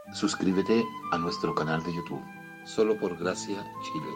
Suscríbete a nuestro canal de YouTube, Solo por Gracia Chile.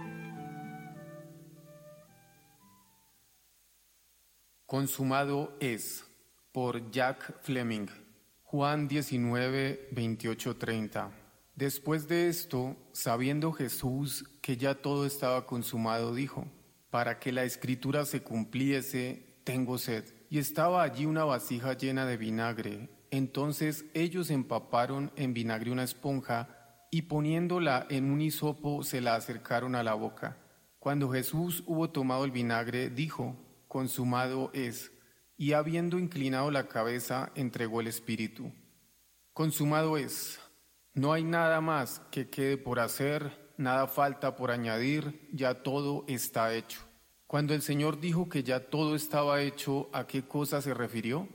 Consumado es, por Jack Fleming. Juan 19, 28, 30. Después de esto, sabiendo Jesús que ya todo estaba consumado, dijo: para que la escritura se cumpliese, tengo sed. Y estaba allí una vasija llena de vinagre. Entonces ellos empaparon en vinagre una esponja y poniéndola en un hisopo se la acercaron a la boca. Cuando Jesús hubo tomado el vinagre, dijo: consumado es. Y habiendo inclinado la cabeza, entregó el espíritu. Consumado es. No hay nada más que quede por hacer, nada falta por añadir, ya todo está hecho. Cuando el Señor dijo que ya todo estaba hecho, ¿a qué cosa se refirió?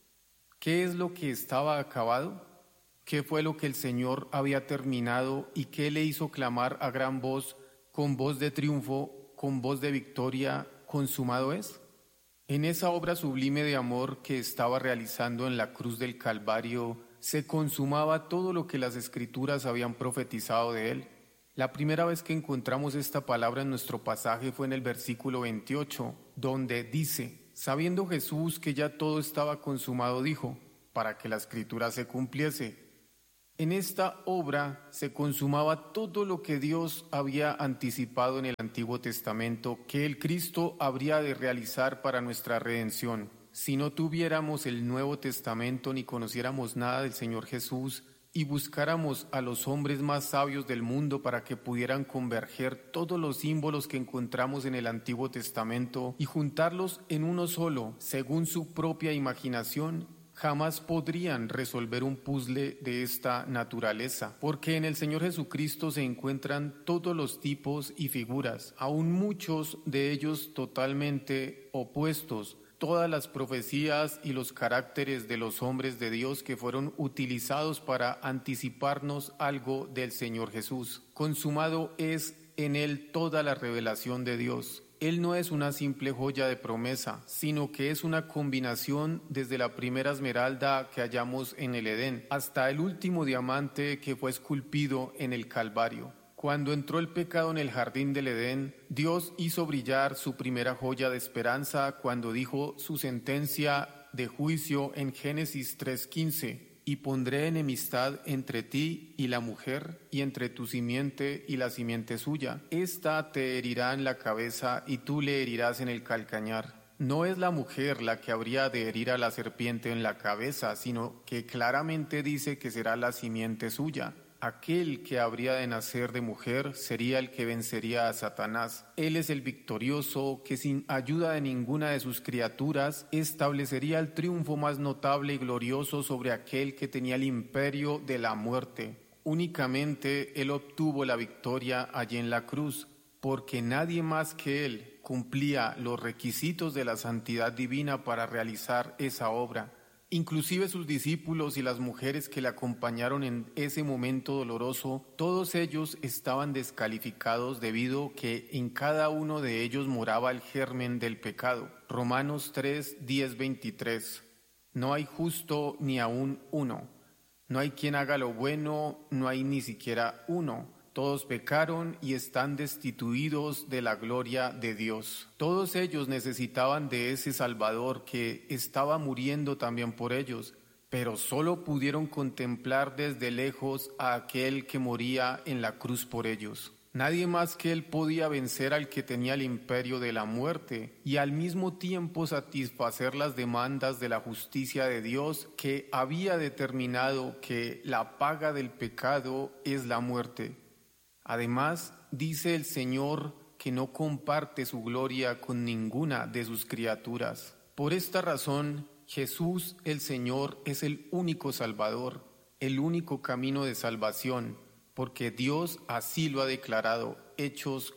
¿Qué es lo que estaba acabado? ¿Qué fue lo que el Señor había terminado y qué le hizo clamar a gran voz, con voz de triunfo, con voz de victoria: consumado es? En esa obra sublime de amor que estaba realizando en la cruz del Calvario, se consumaba todo lo que las Escrituras habían profetizado de él. La primera vez que encontramos esta palabra en nuestro pasaje fue en el versículo 28, donde dice: sabiendo Jesús que ya todo estaba consumado, dijo, para que la Escritura se cumpliese. En esta obra se consumaba todo lo que Dios había anticipado en el Antiguo Testamento que el Cristo habría de realizar para nuestra redención. Si no tuviéramos el Nuevo Testamento ni conociéramos nada del Señor Jesús y buscáramos a los hombres más sabios del mundo para que pudieran converger todos los símbolos que encontramos en el Antiguo Testamento y juntarlos en uno solo, según su propia imaginación, jamás podrían resolver un puzzle de esta naturaleza, porque en el Señor Jesucristo se encuentran todos los tipos y figuras, aún muchos de ellos totalmente opuestos, todas las profecías y los caracteres de los hombres de Dios que fueron utilizados para anticiparnos algo del Señor Jesús. Consumado es en él toda la revelación de Dios. Él no es una simple joya de promesa, sino que es una combinación desde la primera esmeralda que hallamos en el Edén hasta el último diamante que fue esculpido en el Calvario. Cuando entró el pecado en el jardín del Edén, Dios hizo brillar su primera joya de esperanza cuando dijo su sentencia de juicio en Génesis 3:15. Y pondré enemistad entre ti y la mujer, y entre tu simiente y la simiente suya. Esta te herirá en la cabeza, y tú le herirás en el calcañar. No es la mujer la que habría de herir a la serpiente en la cabeza, sino que claramente dice que será la simiente suya. Aquel que habría de nacer de mujer sería el que vencería a Satanás. Él es el victorioso que sin ayuda de ninguna de sus criaturas establecería el triunfo más notable y glorioso sobre aquel que tenía el imperio de la muerte. Únicamente él obtuvo la victoria allí en la cruz, porque nadie más que él cumplía los requisitos de la santidad divina para realizar esa obra. Inclusive sus discípulos y las mujeres que le acompañaron en ese momento doloroso, todos ellos estaban descalificados debido que en cada uno de ellos moraba el germen del pecado. Romanos 3, 10, 23. No hay justo ni aún uno. No hay quien haga lo bueno, no hay ni siquiera uno. Todos pecaron y están destituidos de la gloria de Dios. Todos ellos necesitaban de ese Salvador que estaba muriendo también por ellos, pero solo pudieron contemplar desde lejos a aquel que moría en la cruz por ellos. Nadie más que él podía vencer al que tenía el imperio de la muerte y al mismo tiempo satisfacer las demandas de la justicia de Dios que había determinado que la paga del pecado es la muerte. Además, dice el Señor que no comparte su gloria con ninguna de sus criaturas. Por esta razón, Jesús el Señor es el único Salvador, el único camino de salvación, porque Dios así lo ha declarado. Hechos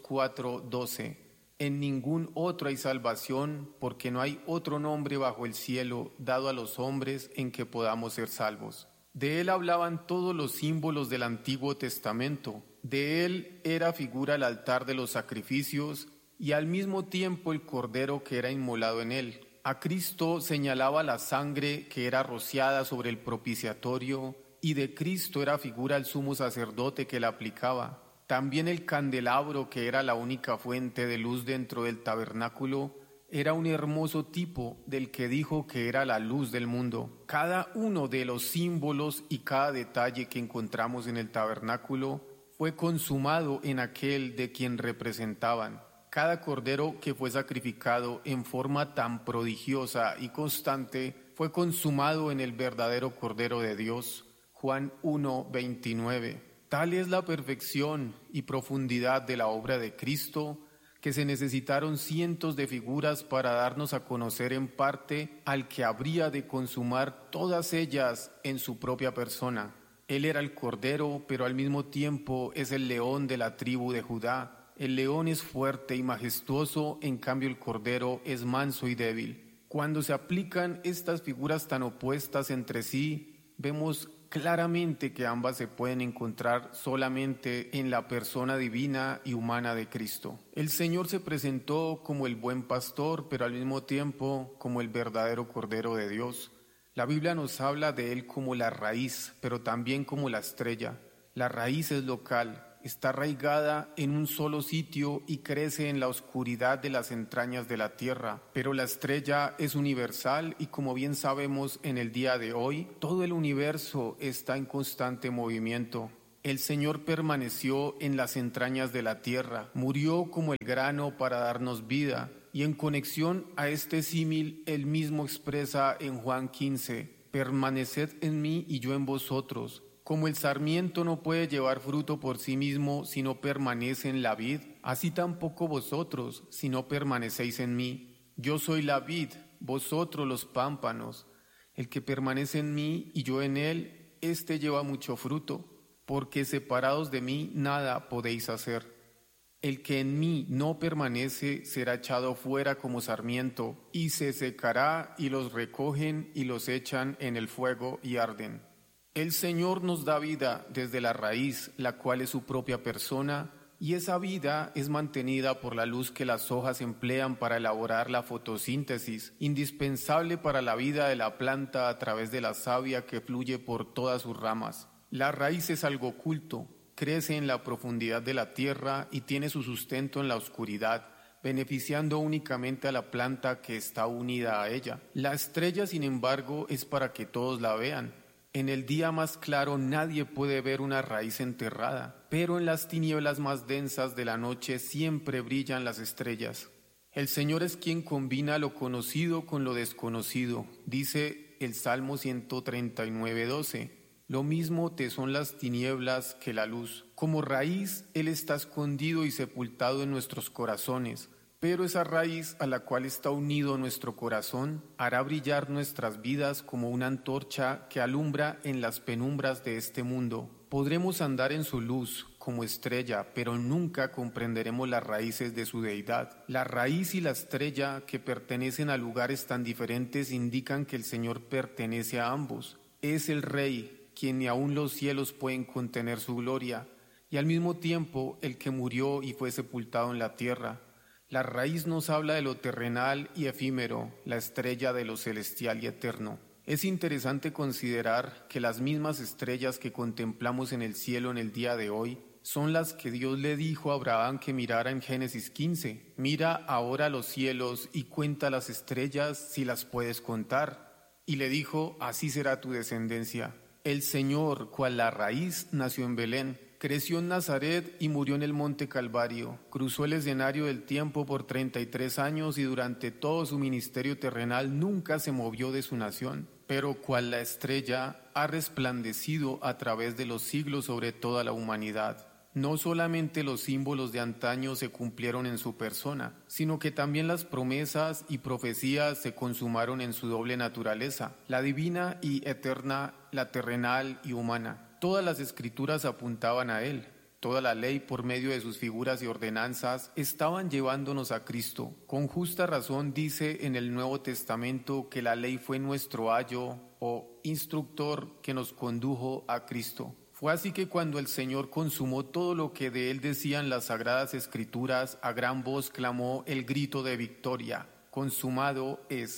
4:12. En ningún otro hay salvación, porque no hay otro nombre bajo el cielo dado a los hombres en que podamos ser salvos. De él hablaban todos los símbolos del Antiguo Testamento. De él era figura el altar de los sacrificios y al mismo tiempo el cordero que era inmolado en él. A Cristo señalaba la sangre que era rociada sobre el propiciatorio y de Cristo era figura el sumo sacerdote que la aplicaba. También el candelabro, que era la única fuente de luz dentro del tabernáculo, era un hermoso tipo del que dijo que era la luz del mundo. Cada uno de los símbolos y cada detalle que encontramos en el tabernáculo fue consumado en aquel de quien representaban. Cada cordero que fue sacrificado en forma tan prodigiosa y constante fue consumado en el verdadero Cordero de Dios. Juan 1:29. Tal es la perfección y profundidad de la obra de Cristo, que se necesitaron cientos de figuras para darnos a conocer en parte al que habría de consumar todas ellas en su propia persona. Él era el Cordero, pero al mismo tiempo es el león de la tribu de Judá. El león es fuerte y majestuoso, en cambio el Cordero es manso y débil. Cuando se aplican estas figuras tan opuestas entre sí, vemos claramente que ambas se pueden encontrar solamente en la persona divina y humana de Cristo. El Señor se presentó como el buen pastor, pero al mismo tiempo como el verdadero Cordero de Dios. La Biblia nos habla de Él como la raíz, pero también como la estrella. La raíz es local, está arraigada en un solo sitio y crece en la oscuridad de las entrañas de la tierra. Pero la estrella es universal y, como bien sabemos en el día de hoy, todo el universo está en constante movimiento. El Señor permaneció en las entrañas de la tierra, murió como el grano para darnos vida, y en conexión a este símil, Él mismo expresa en Juan 15, permaneced en mí y yo en vosotros. Como el sarmiento no puede llevar fruto por sí mismo si no permanece en la vid, así tampoco vosotros si no permanecéis en mí. Yo soy la vid, vosotros los pámpanos. El que permanece en mí y yo en él, éste lleva mucho fruto, porque separados de mí nada podéis hacer. El que en mí no permanece será echado fuera como sarmiento, y se secará, y los recogen y los echan en el fuego y arden. El Señor nos da vida desde la raíz, la cual es su propia persona, y esa vida es mantenida por la luz que las hojas emplean para elaborar la fotosíntesis, indispensable para la vida de la planta a través de la savia que fluye por todas sus ramas. La raíz es algo oculto, crece en la profundidad de la tierra y tiene su sustento en la oscuridad, beneficiando únicamente a la planta que está unida a ella. La estrella, sin embargo, es para que todos la vean. En el día más claro nadie puede ver una raíz enterrada, pero en las tinieblas más densas de la noche siempre brillan las estrellas. El Señor es quien combina lo conocido con lo desconocido, dice el Salmo 139:12. Lo mismo te son las tinieblas que la luz. Como raíz, Él está escondido y sepultado en nuestros corazones, pero esa raíz a la cual está unido nuestro corazón hará brillar nuestras vidas como una antorcha que alumbra en las penumbras de este mundo. Podremos andar en su luz como estrella, pero nunca comprenderemos las raíces de su deidad. La raíz y la estrella, que pertenecen a lugares tan diferentes, indican que el Señor pertenece a ambos. Es el Rey, quien ni aun los cielos pueden contener su gloria, y al mismo tiempo el que murió y fue sepultado en la tierra. La raíz nos habla de lo terrenal y efímero, la estrella de lo celestial y eterno. Es interesante considerar que las mismas estrellas que contemplamos en el cielo en el día de hoy son las que Dios le dijo a Abraham que mirara en Génesis 15. Mira ahora los cielos y cuenta las estrellas si las puedes contar. Y le dijo, así será tu descendencia. El Señor, cual la raíz, nació en Belén, creció en Nazaret y murió en el monte Calvario. Cruzó el escenario del tiempo por 33 años y durante todo su ministerio terrenal nunca se movió de su nación. Pero cual la estrella ha resplandecido a través de los siglos sobre toda la humanidad. No solamente los símbolos de antaño se cumplieron en su persona, sino que también las promesas y profecías se consumaron en su doble naturaleza, la divina y eterna, la terrenal y humana. Todas las escrituras apuntaban a Él. Toda la ley, por medio de sus figuras y ordenanzas, estaban llevándonos a Cristo. Con justa razón dice en el Nuevo Testamento que la ley fue nuestro ayo o instructor que nos condujo a Cristo. Fue así que cuando el Señor consumó todo lo que de Él decían las Sagradas Escrituras, a gran voz clamó el grito de victoria: consumado es.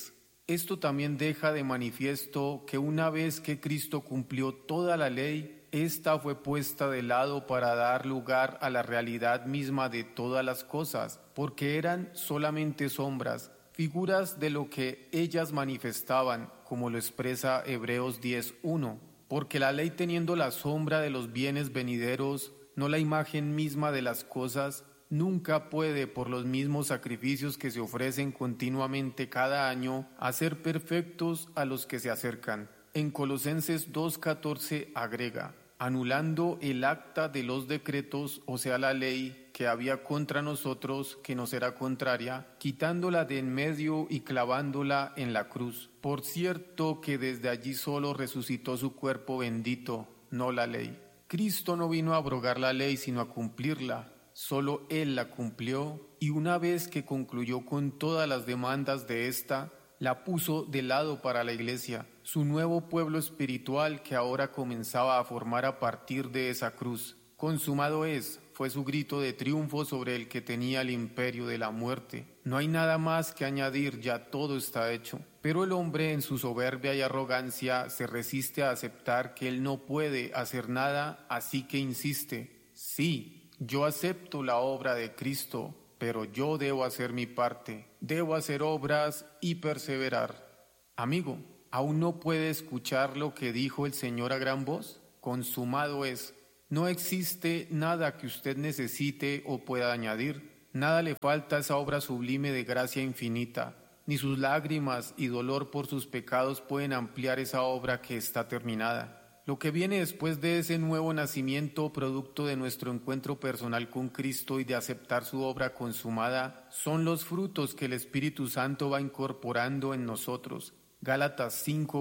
Esto también deja de manifiesto que una vez que Cristo cumplió toda la ley, ésta fue puesta de lado para dar lugar a la realidad misma de todas las cosas, porque eran solamente sombras, figuras de lo que ellas manifestaban, como lo expresa Hebreos 10:1. Porque la ley, teniendo la sombra de los bienes venideros, no la imagen misma de las cosas, nunca puede, por los mismos sacrificios que se ofrecen continuamente cada año, hacer perfectos a los que se acercan. En Colosenses 2:14 agrega: anulando el acta de los decretos, o sea la ley, que había contra nosotros, que nos era contraria, quitándola de en medio y clavándola en la cruz. Por cierto que desde allí solo resucitó su cuerpo bendito, no la ley. Cristo no vino a abrogar la ley, sino a cumplirla. Solo Él la cumplió, y una vez que concluyó con todas las demandas de ésta, la puso de lado para la Iglesia, su nuevo pueblo espiritual que ahora comenzaba a formar a partir de esa cruz. Consumado es, fue su grito de triunfo sobre el que tenía el imperio de la muerte. No hay nada más que añadir, ya todo está hecho. Pero el hombre, en su soberbia y arrogancia, se resiste a aceptar que él no puede hacer nada, así que insiste: sí, yo acepto la obra de Cristo, pero yo debo hacer mi parte, debo hacer obras y perseverar. Amigo, ¿aún no puede escuchar lo que dijo el Señor a gran voz? Consumado es. No existe nada que usted necesite o pueda añadir. Nada le falta a esa obra sublime de gracia infinita. Ni sus lágrimas y dolor por sus pecados pueden ampliar esa obra que está terminada. Lo que viene después de ese nuevo nacimiento, producto de nuestro encuentro personal con Cristo y de aceptar su obra consumada, son los frutos que el Espíritu Santo va incorporando en nosotros. Gálatas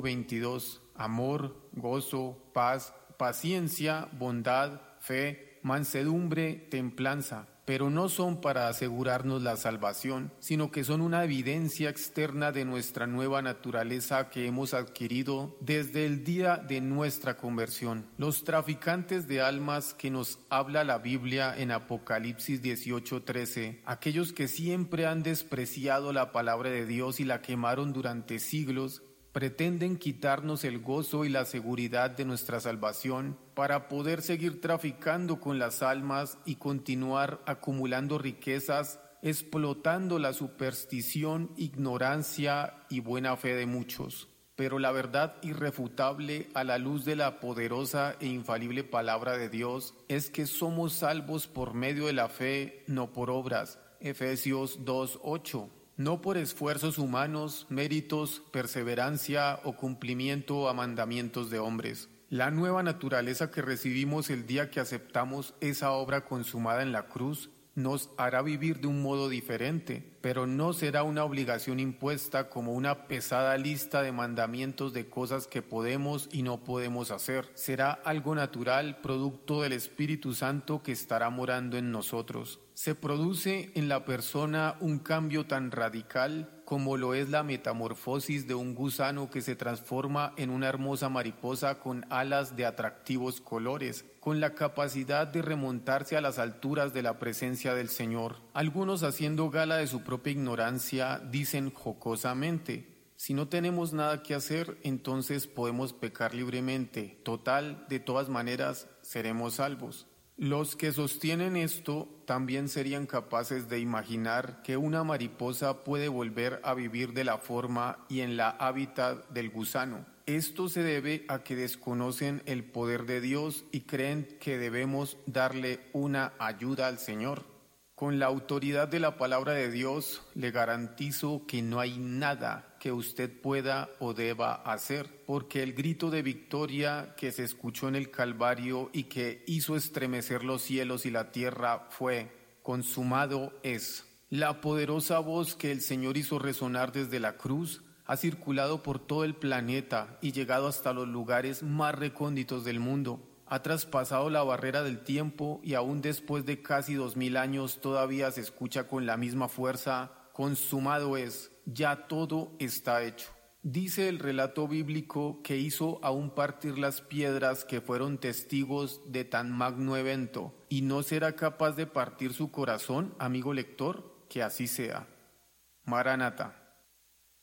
5:22, amor, gozo, paz, paciencia, bondad, fe, mansedumbre, templanza. Pero no son para asegurarnos la salvación, sino que son una evidencia externa de nuestra nueva naturaleza que hemos adquirido desde el día de nuestra conversión. Los traficantes de almas que nos habla la Biblia en Apocalipsis 18:13, aquellos que siempre han despreciado la palabra de Dios y la quemaron durante siglos, pretenden quitarnos el gozo y la seguridad de nuestra salvación para poder seguir traficando con las almas y continuar acumulando riquezas, explotando la superstición, ignorancia y buena fe de muchos. Pero la verdad irrefutable a la luz de la poderosa e infalible palabra de Dios es que somos salvos por medio de la fe, no por obras. Efesios 2:8. No por esfuerzos humanos, méritos, perseverancia o cumplimiento a mandamientos de hombres. La nueva naturaleza que recibimos el día que aceptamos esa obra consumada en la cruz nos hará vivir de un modo diferente, pero no será una obligación impuesta como una pesada lista de mandamientos de cosas que podemos y no podemos hacer. Será algo natural, producto del Espíritu Santo que estará morando en nosotros. Se produce en la persona un cambio tan radical como lo es la metamorfosis de un gusano que se transforma en una hermosa mariposa con alas de atractivos colores, con la capacidad de remontarse a las alturas de la presencia del Señor. Algunos, haciendo gala de su propia ignorancia, dicen jocosamente: si no tenemos nada que hacer, entonces podemos pecar libremente. Total, de todas maneras, seremos salvos. Los que sostienen esto también serían capaces de imaginar que una mariposa puede volver a vivir de la forma y en la hábitat del gusano. Esto se debe a que desconocen el poder de Dios y creen que debemos darle una ayuda al Señor. Con la autoridad de la palabra de Dios, le garantizo que no hay nada que usted pueda o deba hacer, porque el grito de victoria que se escuchó en el Calvario y que hizo estremecer los cielos y la tierra fue: consumado es. La poderosa voz que el Señor hizo resonar desde la cruz ha circulado por todo el planeta y llegado hasta los lugares más recónditos del mundo. Ha traspasado la barrera del tiempo y aún después de casi 2000 años todavía se escucha con la misma fuerza: consumado es, ya todo está hecho. Dice el relato bíblico que hizo aún partir las piedras que fueron testigos de tan magno evento, y no será capaz de partir su corazón, amigo lector. Que así sea. Maranata.